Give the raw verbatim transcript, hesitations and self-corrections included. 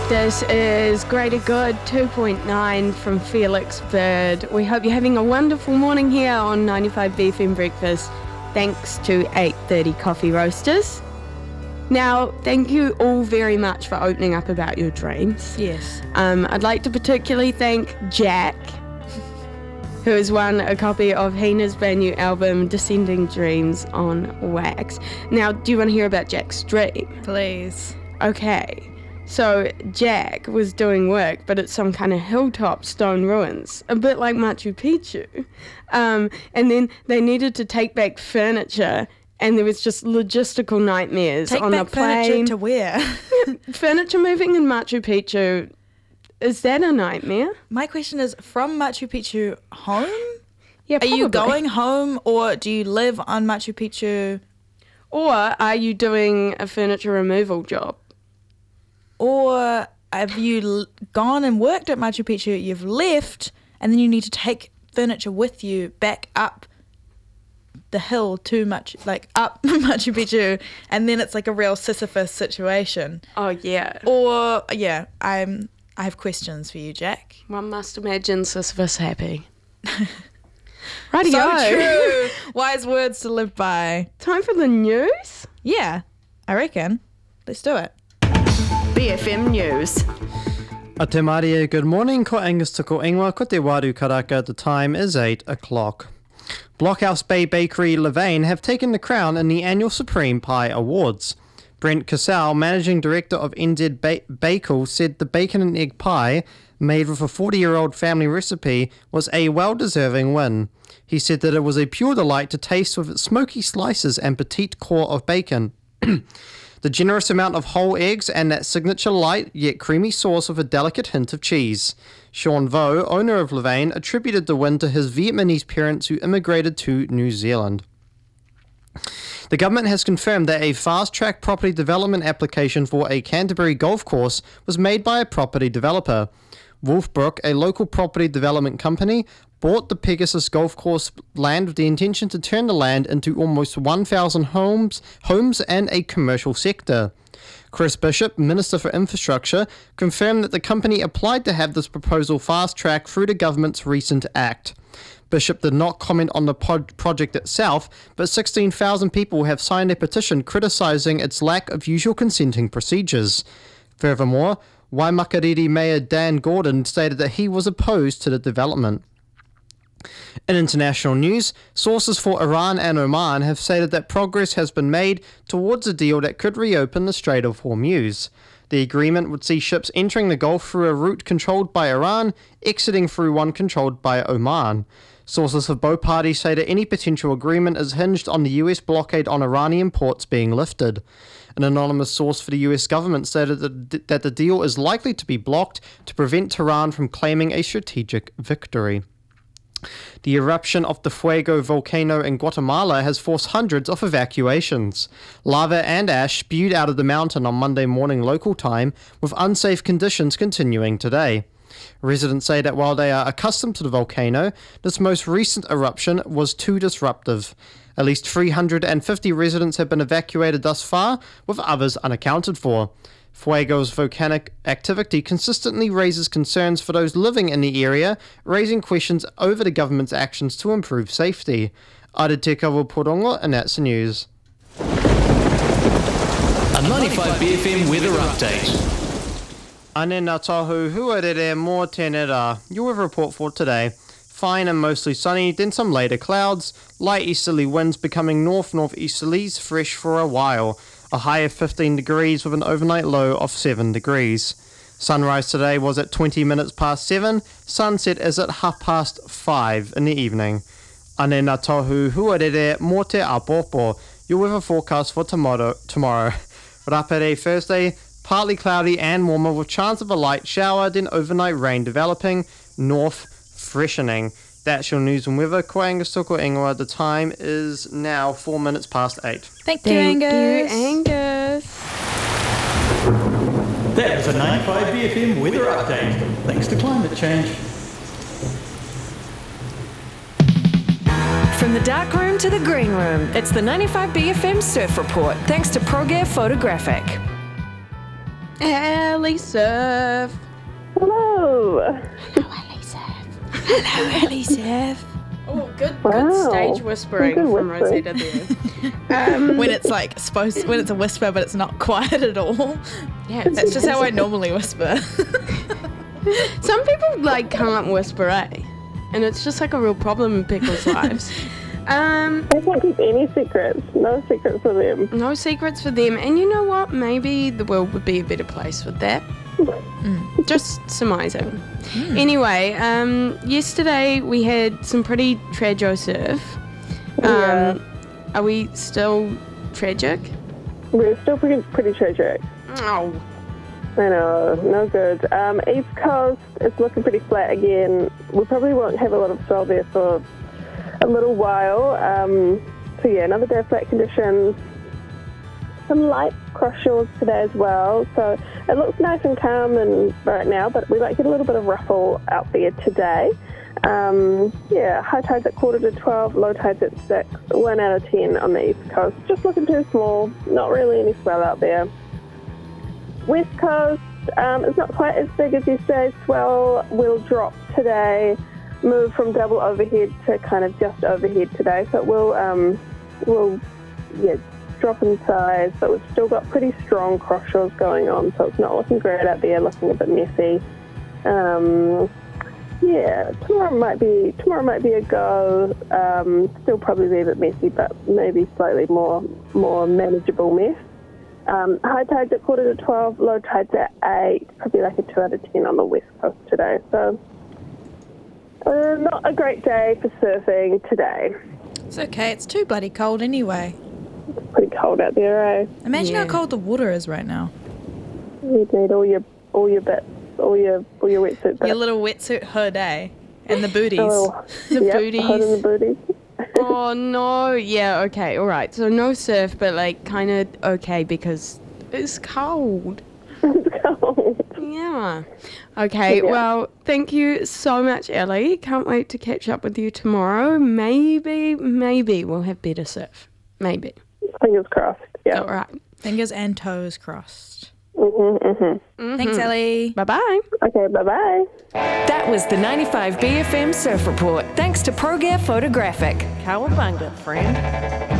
This is Greater Good two point nine from Felix Bird. We hope you're having a wonderful morning here on ninety-five B F M Breakfast, thanks to eight thirty Coffee Roasters. Now, thank you all very much for opening up about your dreams. Yes. Um, I'd like to particularly thank Jack, who has won a copy of Hina's brand new album, Descending Dreams, on wax. Now, do you want to hear about Jack's dream? Please. Okay. So, Jack was doing work, but at some kind of hilltop stone ruins, a bit like Machu Picchu. Um, and then they needed to take back furniture, and there was just logistical nightmares Take on back the plane. furniture to where? Furniture moving in Machu Picchu, is that a nightmare? My question is, from Machu Picchu home? Yeah, Are probably. you going home, or do you live on Machu Picchu? Or are you doing a furniture removal job? Or have you l- gone and worked at Machu Picchu, you've left, and then you need to take furniture with you back up the hill to Machu, like up Machu Picchu, and then it's like a real Sisyphus situation. Oh, yeah. Or, yeah, I'm, I have questions for you, Jack. One must imagine Sisyphus happy. Righty-o. So true. Wise words to live by. Time for the news? Yeah, I reckon. Let's do it. B F M News. A te maria, good morning, ko Angus tuko ingoa, ko te waru karaka, the time is eight o'clock. Blockhouse Bay Bakery Levain have taken the crown in the annual Supreme Pie Awards. Brent Casal, managing director of N Z ba- Bakel, said the bacon and egg pie, made with a forty-year-old family recipe, was a well-deserving win. He said that it was a pure delight to taste with its smoky slices and petite core of bacon. The generous amount of whole eggs and that signature light yet creamy sauce with a delicate hint of cheese. Sean Vo, owner of Levain, attributed the win to his Vietnamese parents who immigrated to New Zealand. The government has confirmed that a fast-track property development application for a Canterbury golf course was made by a property developer. Wolfbrook, a local property development company, bought the Pegasus golf course land with the intention to turn the land into almost one thousand homes, homes and a commercial sector. Chris Bishop, Minister for Infrastructure, confirmed that the company applied to have this proposal fast-tracked through the government's recent act. Bishop did not comment on the pod- project itself, but sixteen thousand people have signed a petition criticising its lack of usual consenting procedures. Furthermore, Waimakariri Mayor Dan Gordon stated that he was opposed to the development. In international news, sources for Iran and Oman have stated that progress has been made towards a deal that could reopen the Strait of Hormuz. The agreement would see ships entering the Gulf through a route controlled by Iran, exiting through one controlled by Oman. Sources for both parties say that any potential agreement is hinged on the U S blockade on Iranian ports being lifted. An anonymous source for the U S government stated that, that the deal is likely to be blocked to prevent Tehran from claiming a strategic victory. The eruption of the Fuego volcano in Guatemala has forced hundreds of evacuations. Lava and ash spewed out of the mountain on Monday morning local time, with unsafe conditions continuing today. Residents say that while they are accustomed to the volcano, this most recent eruption was too disruptive. At least three hundred fifty residents have been evacuated thus far, with others unaccounted for. Fuego's volcanic activity consistently raises concerns for those living in the area, raising questions over the government's actions to improve safety. Arateka Porongo, and that's the news. A ninety-five B F M weather update. Ane ngā tohu huarere mō tēnei rā. Your weather report for today. Fine and mostly sunny, then some later clouds. Light easterly winds becoming north-northeasterlies, fresh for a while. A high of fifteen degrees with an overnight low of seven degrees. Sunrise today was at twenty minutes past seven. Sunset is at half past five in the evening. Ane ngā tohu huarere mō te apopo. Your weather forecast for tomorrow. tomorrow. Rapere Thursday, partly cloudy and warmer with chance of a light shower, then overnight rain developing, north freshening. That's your news and weather. Ko Angus toko ingoa. The time is now four minutes past eight. Thank, you, Thank Angus. you, Angus. That was a ninety-five B F M weather update. Thanks to climate change. From the dark room to the green room, it's the ninety-five B F M Surf Report, thanks to ProGear Photographic. Ellie Surf. Hello. Hello, Ellie Surf. Oh, good, Wow. good stage whispering Good from whispering. Rosetta there. Um, When it's like supposed, when it's a whisper, but it's not quiet at all. yeah, it's That's just how I normally whisper. Some people like can't whisper, eh? And it's just like a real problem in people's lives. Um, They can't keep any secrets. No secrets for them. no secrets for them. And you know what? Maybe the world would be a better place with that. Just surmising. Anyway, um, yesterday we had some pretty trago surf. Um, Yeah. Are we still tragic? We're still pretty, pretty tragic. Oh. I know, no good. Um, East Coast, it's looking pretty flat again. We probably won't have a lot of swell there for a little while. Um, so yeah, another day of flat conditions. Some light cross shores today as well. So it looks nice and calm and right now, but we might get a little bit of ruffle out there today. Um, yeah, high tides at quarter to twelve, low tides at six, one out of ten on the East Coast. Just looking too small, not really any swell out there. West Coast, um, it's not quite as big as yesterday. Swell will drop today, move from double overhead to kind of just overhead today. So it will, um, will, yeah, drop in size, but we've still got pretty strong cross shores going on, so it's not looking great out there, looking a bit messy. Um, yeah, tomorrow might be tomorrow might be a go. Um, still probably be a bit messy, but maybe slightly more more manageable mess. Um, high tides at quarter to twelve, low tides at eight, probably like a two out of ten on the west coast today. So uh, not a great day for surfing today. It's okay. It's too bloody cold anyway. Pretty cold out there, eh? Imagine Yeah. how cold the water is right now. You'd need all your all your bits, all your all your wetsuit bits. Your little wetsuit hood, eh? And the booties. Oh, The yep, booties. hood and the booties. Oh no. Yeah, okay, alright. So no surf, but like kind of okay because it's cold. It's cold. Yeah. Okay, Yeah. well, thank you so much, Ellie. Can't wait to catch up with you tomorrow. Maybe, maybe we'll have better surf. Maybe. Fingers crossed. Yeah. All right. Fingers and toes crossed. Mhm. Mhm. Thanks, Ellie. Bye bye. Okay. Bye bye. That was the ninety-five B F M Surf Report. Thanks to ProGear Photographic. Cowabunga, friend.